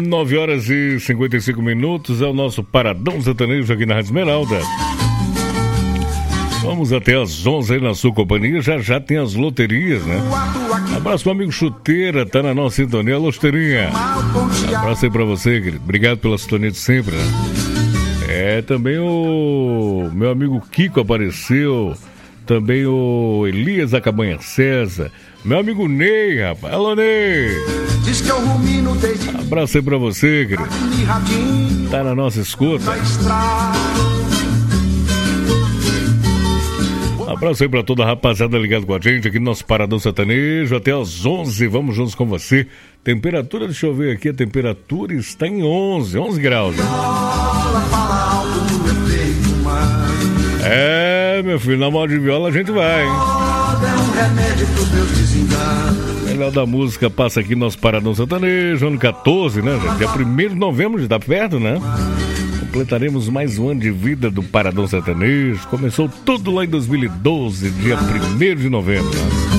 9 horas e 55 minutos, é o nosso Paradão Sertanejo aqui na Rádio Esmeralda. Vamos até às 11 aí na sua companhia, já tem as loterias, né? Abraço pro amigo Chuteira, tá na nossa sintonia, alô Chuteirinha. Abraço aí pra você, querido, obrigado pela sintonia de sempre, né? Também o meu amigo Kiko apareceu, também o Elias da Cabanha César, meu amigo Ney, rapaz, alô Ney. Abraço aí pra você, querido, tá na nossa escuta. Abraço aí pra toda a rapaziada ligada com a gente aqui no nosso Paradão Sertanejo até às 11, vamos juntos com você. Temperatura, deixa eu ver aqui, a temperatura está em 11 graus. Né? Meu filho, na moda de viola a gente vai, hein? Melhor da música passa aqui no nosso Paradão Sertanejo, ano 14, né, gente? Dia 1º de novembro, já tá perto, né? Completaremos mais um ano de vida do Paradão Sertanejo. Começou tudo lá em 2012, dia 1º de novembro.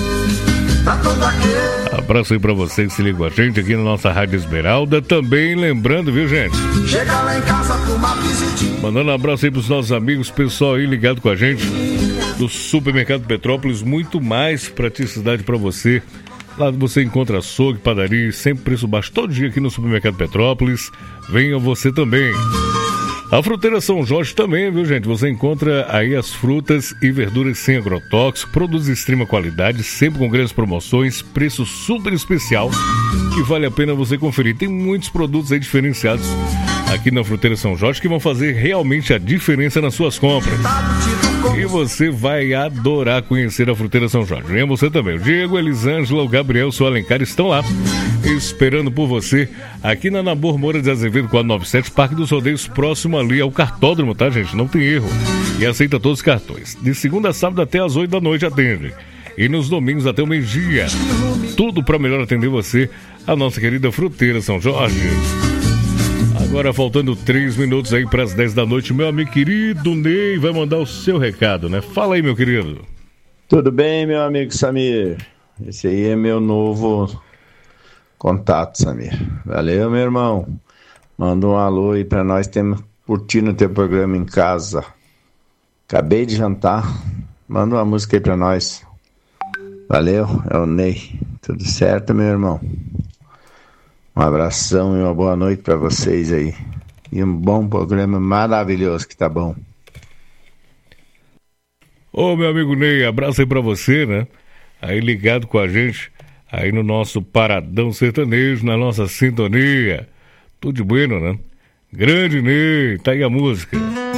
Abraço aí pra você que se liga com a gente aqui na nossa Rádio Esmeralda. Também lembrando, viu, gente? Chega lá em casa pra uma visitinha. Mandando um abraço aí pros nossos amigos, pessoal aí ligado com a gente do Supermercado Petrópolis. Muito mais praticidade pra você. Lá você encontra açougue, padaria, sempre preço baixo todo dia aqui no Supermercado Petrópolis. Venha você também. A Fruteira São Jorge também, viu, gente? Você encontra aí as frutas e verduras sem agrotóxico, produtos de extrema qualidade, sempre com grandes promoções, preço super especial, que vale a pena você conferir. Tem muitos produtos aí diferenciados aqui na Fruteira São Jorge que vão fazer realmente a diferença nas suas compras. E você vai adorar conhecer a Fruteira São Jorge. Venha você também. O Diego, Elisângela, o Gabriel, o seu Alencar estão lá esperando por você aqui na Nabor Moura de Azevedo 497, Parque dos Rodeios, próximo ali ao cartódromo, tá, gente? Não tem erro. E aceita todos os cartões. De segunda a sábado até às 8 da noite atende. E nos domingos até o meio-dia. Tudo para melhor atender você, a nossa querida Fruteira São Jorge. Agora faltando 3 minutos aí para as 10 da noite, meu amigo querido Ney vai mandar o seu recado, né? Fala aí, meu querido. Tudo bem, meu amigo Samir? Esse aí é meu novo contato, Samir. Valeu, meu irmão. Manda um alô aí para nós, temos curtindo o teu programa em casa. Acabei de jantar. Manda uma música aí para nós. Valeu, é o Ney. Tudo certo, meu irmão? Um abração e uma boa noite para vocês aí. E um bom programa maravilhoso que tá bom. Ô, meu amigo Ney, abraço aí pra você, né? Aí ligado com a gente, aí no nosso Paradão Sertanejo, na nossa sintonia. Tudo de bueno, né? Grande Ney, tá aí a música.